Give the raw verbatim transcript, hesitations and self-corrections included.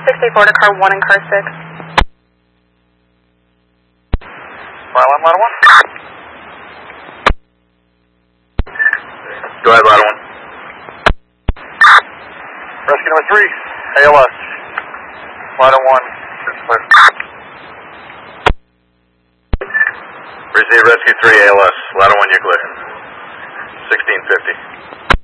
sixty-four to car one and car six. Mile one, Ladder one. Go ahead, Ladder one. Rescue number three, A L S. Ladder one, clear. Receive rescue three, A L S. Ladder one, you're clear. sixteen fifty.